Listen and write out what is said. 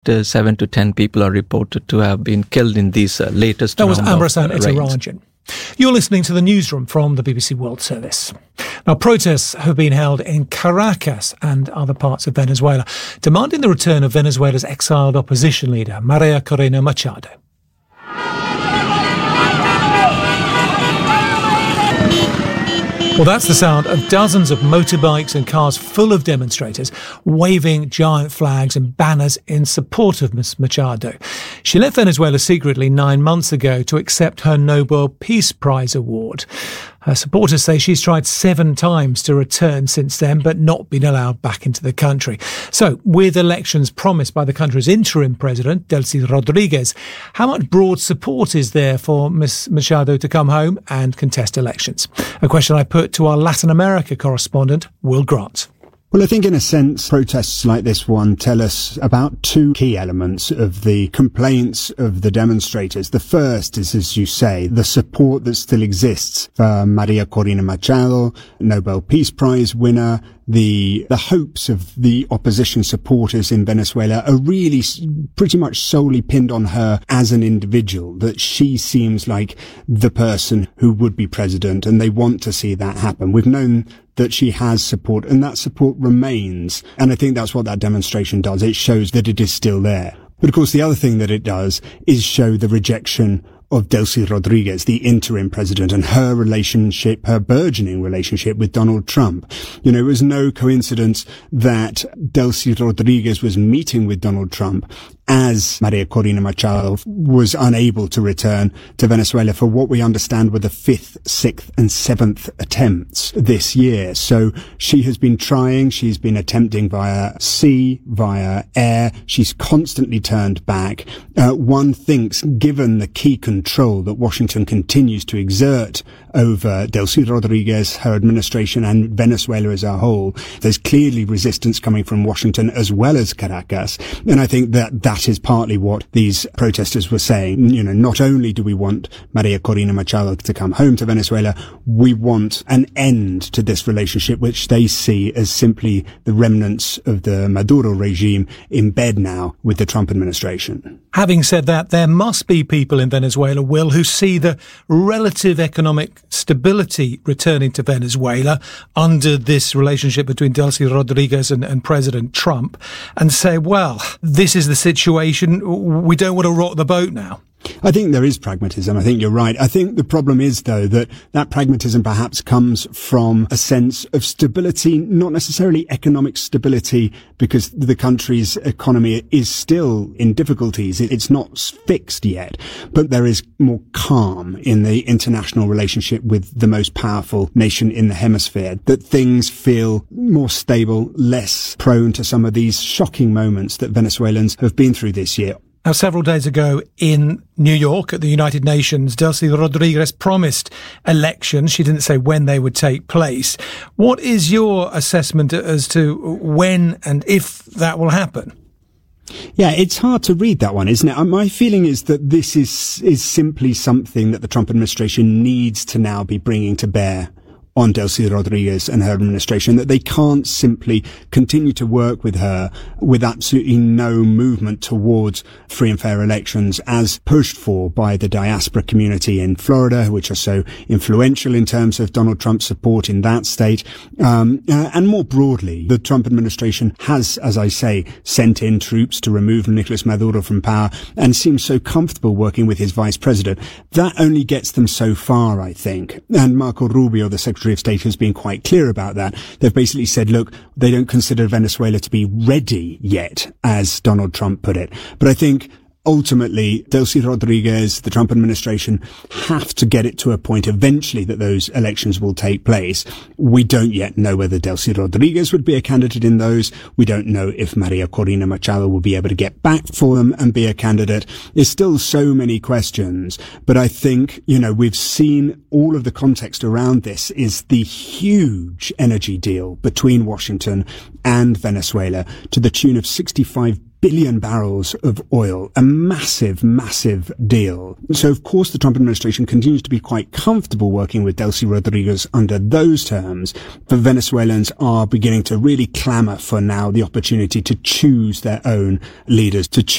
7 to 10 people are reported to have been killed in these latest That was Amrasan rains. Etirajan. You're listening to the newsroom from the BBC World Service. Now, protests have been held in Caracas and other parts of Venezuela, demanding the return of Venezuela's exiled opposition leader, Maria Corina Machado. Well, that's the sound of dozens of motorbikes and cars full of demonstrators waving giant flags and banners in support of Ms. Machado. She left Venezuela secretly 9 months ago to accept her Nobel Peace Prize award. Her supporters say she's tried 7 times to return since then, but not been allowed back into the country. So, with elections promised by the country's interim president, Delcy Rodriguez, how much broad support is there for Ms. Machado to come home and contest elections? A question I put to our Latin America correspondent, Will Grant. Well, I think in a sense, protests like this one tell us about 2 key elements of the complaints of the demonstrators. The first is, as you say, the support that still exists for Maria Corina Machado, Nobel Peace Prize winner. The hopes of the opposition supporters in Venezuela are really pretty much solely pinned on her as an individual, that she seems like the person who would be president, and they want to see that happen. We've known that she has support, and that support remains. And I think that's what that demonstration does. It shows that it is still there. But of course, the other thing that it does is show the rejection of Delcy Rodriguez, the interim president, and her relationship, her burgeoning relationship with Donald Trump. You know, it was no coincidence that Delcy Rodriguez was meeting with Donald Trump as Maria Corina Machado was unable to return to Venezuela for what we understand were the 5th, 6th and 7th attempts this year. So she has been trying, she's been attempting via sea, via air. She's constantly turned back. One thinks, given the key control that Washington continues to exert over Delcy Rodriguez, her administration and Venezuela as a whole, there's clearly resistance coming from Washington as well as Caracas. And I think that is partly what these protesters were saying. You know, not only do we want Maria Corina Machado to come home to Venezuela, we want an end to this relationship, which they see as simply the remnants of the Maduro regime in bed now with the Trump administration. Having said that, there must be people in Venezuela, Will, who see the relative economic stability returning to Venezuela under this relationship between Delcy Rodriguez and President Trump and say, well, this is the situation. We don't want to rock the boat now. I think there is pragmatism. I think you're right. I think the problem is, though, that pragmatism perhaps comes from a sense of stability, not necessarily economic stability, because the country's economy is still in difficulties. It's not fixed yet, but there is more calm in the international relationship with the most powerful nation in the hemisphere, that things feel more stable, less prone to some of these shocking moments that Venezuelans have been through this year. Now, several days ago in New York at the United Nations, Delcy Rodriguez promised elections. She didn't say when they would take place. What is your assessment as to when and if that will happen? Yeah, it's hard to read that one, isn't it? My feeling is that this is simply something that the Trump administration needs to now be bringing to bear on Delcy Rodriguez and her administration, that they can't simply continue to work with her with absolutely no movement towards free and fair elections as pushed for by the diaspora community in Florida, which are so influential in terms of Donald Trump's support in that state. And more broadly, the Trump administration has, as I say, sent in troops to remove Nicolas Maduro from power and seems so comfortable working with his vice president. That only gets them so far, I think. And Marco Rubio, the Secretary of State, has been quite clear about that. They've basically said, look, they don't consider Venezuela to be ready yet, as Donald Trump put it. But I think ultimately, Delcy Rodriguez, the Trump administration, have to get it to a point eventually that those elections will take place. We don't yet know whether Delcy Rodriguez would be a candidate in those. We don't know if Maria Corina Machado will be able to get back for them and be a candidate. There's still so many questions. But I think, we've seen all of the context around this is the huge energy deal between Washington and Venezuela to the tune of 65 billion barrels of oil, a massive, massive deal. So, of course, the Trump administration continues to be quite comfortable working with Delcy Rodriguez under those terms, but Venezuelans are beginning to really clamour for now the opportunity to choose their own leaders, to choose